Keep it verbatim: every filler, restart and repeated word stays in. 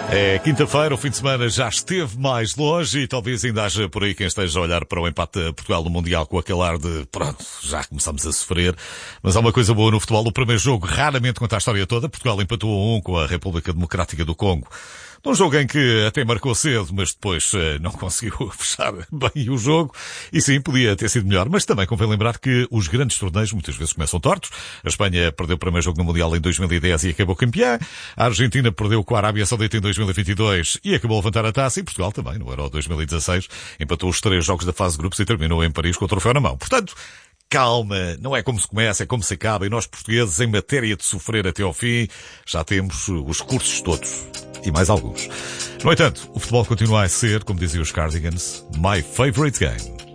É quinta-feira, o fim de semana já esteve mais longe e talvez ainda haja por aí quem esteja a olhar para o empate de Portugal no Mundial com aquele ar de pronto, já começamos a sofrer. Mas há uma coisa boa no futebol. O primeiro jogo raramente conta a história toda. Portugal empatou a um com a República Democrática do Congo. Num jogo em que até marcou cedo, mas depois uh, não conseguiu fechar bem o jogo. E sim, podia ter sido melhor. Mas também convém lembrar que os grandes torneios muitas vezes começam tortos. A Espanha perdeu o primeiro jogo no Mundial em dois mil e dez e acabou campeã. A Argentina perdeu com a Arábia Saudita em dois mil e vinte e dois e acabou a levantar a taça. E Portugal também, no Euro dois mil e dezasseis, empatou os três jogos da fase de grupos e terminou em Paris com o troféu na mão. Portanto, calma, não é como se começa, é como se acaba. E nós portugueses, em matéria de sofrer até ao fim, já temos os cursos todos. E mais alguns. No entanto, o futebol continua a ser, como diziam os Cardigans, my favorite game.